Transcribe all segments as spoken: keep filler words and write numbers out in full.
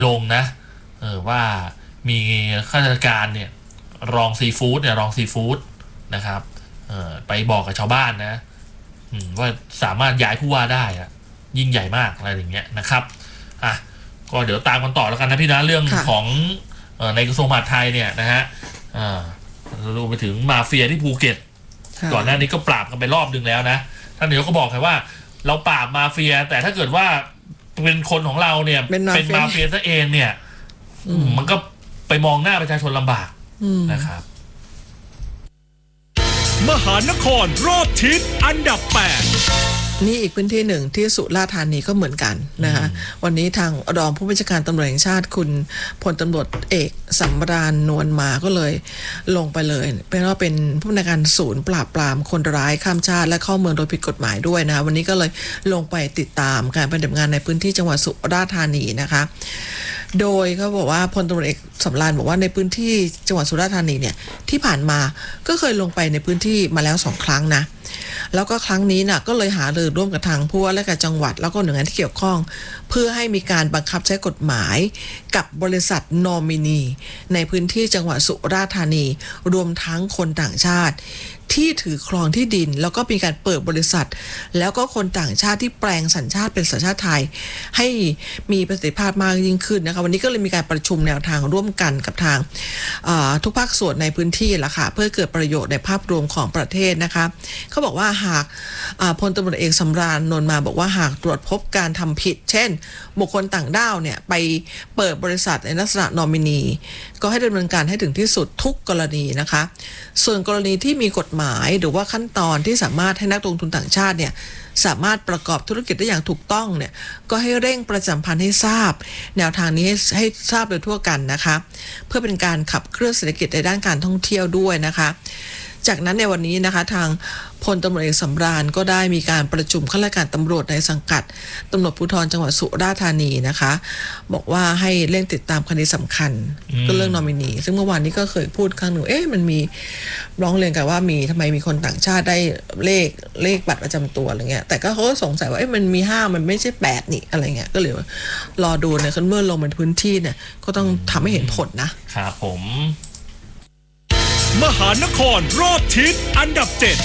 ลงนะเออว่ามีข้าราชการเนี่ยรองซีฟู้ดเนี่ยรองซีฟู้ดนะครับเออไปบอกกับชาวบ้านนะว่าสามารถย้ายผู้ว่าได้อะยิ่งใหญ่มากอะไรอย่างเงี้ยนะครับอ่ะก็เดี๋ยวตามกันต่อแล้วกันนะพี่นะเรื่องของเออในกระทรวงมหาดไทยเนี่ยนะฮะอ่ารวมไปถึงมาเฟียที่ภูเก็ตก่อนหน้านี้ก็ปราบกันไปรอบนึงแล้วนะท่านนายกก็บอกไงว่าเราปราบมาเฟียแต่ถ้าเกิดว่าเป็นคนของเราเนี่ยเป็นมาเฟียซะเองเนี่ยมันก็ไปมองหน้าประชาชนลำบากนะครับมหานครรอบทิศอันดับแปดนี่อีกพื้นที่หนึ่งที่สุราษฎร์ธานีก็เหมือนกันนะคะวันนี้ทางรองผู้บัญชาการตำรวจแห่งชาติคุณพลตำรวจเอกสำราญนวลมาก็เลยลงไปเลยเป็นว่าเป็นผู้บัญชาการศูนย์ปราบปรามคนร้ายข้ามชาติและเข้าเมืองโดยผิดกฎหมายด้วยนะวันนี้ก็เลยลงไปติดตามการปฏิบัติงานในพื้นที่จังหวัดสุราษฎร์ธานีนะคะโดยเขาบอกว่าพลตำรวจเอกสำราญบอกว่าในพื้นที่จังหวัดสุราษฎร์ธานีเนี่ยที่ผ่านมาก็เคยลงไปในพื้นที่มาแล้วสองครั้งนะแล้วก็ครั้งนี้น่ะก็เลยหารือร่วมกับทางผู้ว่าราชการจังหวัดแล้วก็หน่วยงานที่เกี่ยวข้องเพื่อให้มีการบังคับใช้กฎหมายกับบริษัทนอมินีในพื้นที่จังหวัดสุราษฎร์ธานีรวมทั้งคนต่างชาติที่ถือครองที่ดินแล้วก็มีการเปิดบริษัทแล้วก็คนต่างชาติที่แปลงสัญชาติเป็นสัญชาติไทยให้มีประสิทธิภาพมากยิ่งขึ้นนะคะวันนี้ก็เลยมีการประชุมแนวทางร่วมกันกับทางทุกภาคส่วนในพื้นที่ละค่ะเพื่อเกิดประโยชน์ในภาพรวมของประเทศนะคะเขาบอกว่าหากพลตำรวจเอกสำราญนวลมาบอกว่าหากตรวจพบการทำผิดเช่นบุคคลต่างด้าวเนี่ยไปเปิดบริษัทในลักษณะนอมินีก็ให้ดำเนินการให้ถึงที่สุดทุกกรณีนะคะส่วนกรณีที่มีกฎหมายหรือว่าขั้นตอนที่สามารถให้นักลงทุนต่างชาติเนี่ยสามารถประกอบธุรกิจได้อย่างถูกต้องเนี่ยก็ให้เร่งประชาสัมพันธ์ให้ทราบแนวทางนี้ให้ให้ทราบโดยทั่วกันนะคะเพื่อเป็นการขับเคลื่อนเศรษฐกิจในด้านการท่องเที่ยวด้วยนะคะจากนั้นในวันนี้นะคะทางพลตำรวจเอกสำราญก็ได้มีการประชุมข้าราชการตำรวจในสังกัดตำรวจภูธรจังหวัดสุราษฎร์ธานีนะคะบอกว่าให้เร่งติดตามคดีสำคัญก็เรื่องนอมินีซึ่งเมื่อวานนี้ก็เคยพูดครั้งหนึ่งเอ๊ะมันมีร้องเรียนกันว่ามีทำไมมีคนต่างชาติได้เลขเลขบัตรประจำตัวอะไรเงี้ยแต่ก็เขาก็สงสัยว่าเอ๊ะมันมีห้ามันไม่ใช่แปดนี่อะไรเงี้ยก็เลยรอดูเนี่ยเมื่อลงในพื้นที่เนี่ยก็ต้องทำให้เห็นผลนะครับผมมหานครรอบทิศอันดับเจ็ด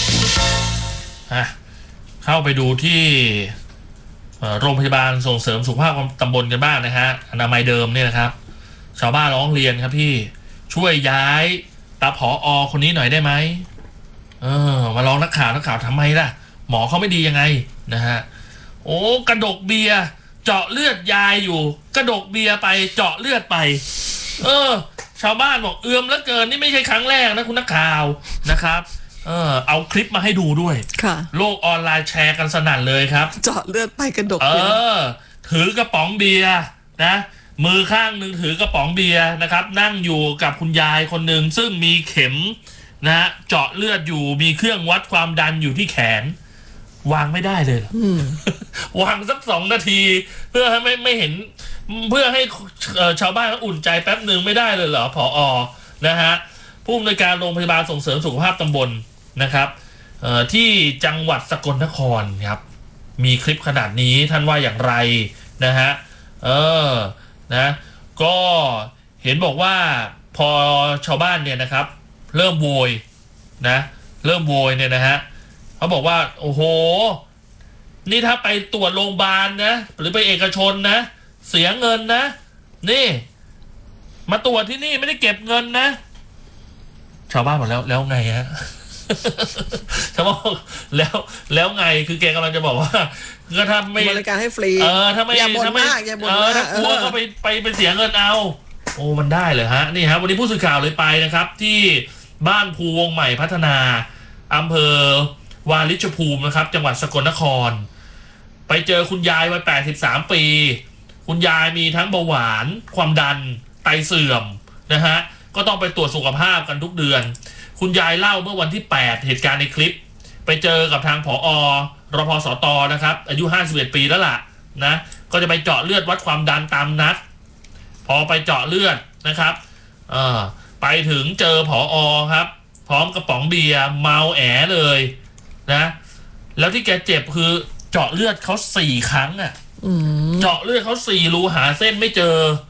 เข้าไปดูที่โรงพยาบาลส่งเสริมสุขภาพตำบลกันบ้างนะฮะอนามัยเดิมเนี่ยนะครับชาวบ้านร้องเรียนครับพี่ช่วยย้ายตาผออคนนี้หน่อยได้ไหมเออมาร้องนักข่าวนักข่าวทำไมล่ะหมอเขาไม่ดียังไงนะฮะโอ้กระดกเบียร์เจาะเลือดยายอยู่กระดกเบียร์ไปเจาะเลือดไปเออชาวบ้านบอกเอื้อมเหลือเกินนี่ไม่ใช่ครั้งแรกนะคุณนักข่าวนะครับเออเอาคลิปมาให้ดูด้วยค่ะโลกออนไลน์แชร์กันสนั่นเลยครับเจาะเลือดไปกระดกเออถือกระป๋องเบียร์นะมือข้างหนึ่งถือกระป๋องเบียร์นะครับนั่งอยู่กับคุณยายคนหนึ่งซึ่งมีเข็มนะเจาะเลือดอยู่มีเครื่องวัดความดันอยู่ที่แขนวางไม่ได้เลยเหรอวางสักสองนาทีเพื่อให้ไม่ไม่เห็นเพื่อให้ชาวบ้านอุ่นใจแป๊บหนึ่งไม่ได้เลยเหรอผอ.นะฮะผู้อำนวยการโรงพยาบาลส่งเสริมสุขภาพตำบลนะครับที่จังหวัดสกลนครครับมีคลิปขนาดนี้ท่านว่าอย่างไรนะฮะเออนะก็เห็นบอกว่าพอชาวบ้านเนี่ยนะครับเริ่มโวยนะเริ่มโวยเนี่ยนะฮะเขาบอกว่าโอ้โหนี่ถ้าไปตรวจโรงพยาบาลนะหรือไปเอกชนนะเสียเงินนะนี่มาตรวจที่นี่ไม่ได้เก็บเงินนะชาวบ้านบอกแล้วแล้วไงฮะชาวบ้านแล้วแล้วไงคือแกกำลังจะบอกว่าก็ถ้าไม่บริการให้ฟรีเออถ้าไม่อย่าบ่นมากอย่าบ่นมากถ้ากลัวก็ไปไปไปเสียเงินเอาโอ้มันได้เลยฮะนี่ฮะวันนี้ผู้สื่อข่าวเลยไปนะครับที่บ้านภูวงใหม่พัฒนาอำเภอวาริชภูมินะครับจังหวัดสกลนครไปเจอคุณยายวัยแปดสิบสามปีคุณยายมีทั้งเบาหวานความดันไตเสื่อมนะฮะก็ต้องไปตรวจสุขภาพกันทุกเดือนคุณยายเล่าเมื่อวันที่แปดเหตุการณ์ในคลิปไปเจอกับทางผอ.รพสต.นะครับอายุห้าสิบเอ็ดปีแล้วล่ะนะก็จะไปเจาะเลือดวัดความดันตามนัดพอไปเจาะเลือดนะครับเออไปถึงเจอผอ.ครับพร้อมกระป๋องเบียร์เมาแอเลยนะแล้วที่แกเจ็บคือเจาะเลือดเขาสี่ครั้งอ่ะเจาะเลือดเขาสี่รูหาเส้นไม่เจอ